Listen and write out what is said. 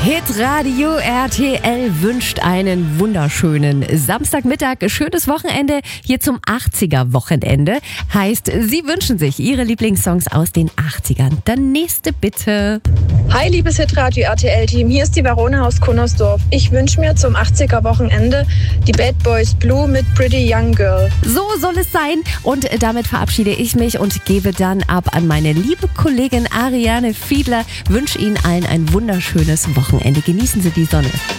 Hitradio RTL wünscht einen wunderschönen Samstagmittag, schönes Wochenende hier zum 80er-Wochenende. Heißt, Sie wünschen sich Ihre Lieblingssongs aus den 80ern. Dann nächste bitte. Hi, liebes Hitradio RTL-Team, hier ist die Verona aus Kunnersdorf. Ich wünsche mir zum 80er-Wochenende die Bad Boys Blue mit Pretty Young Girl. So soll es sein und damit verabschiede ich mich und gebe dann ab an meine liebe Kollegin Ariane Fiedler. Wünsche Ihnen allen ein wunderschönes Wochenende. Genießen Sie die Sonne.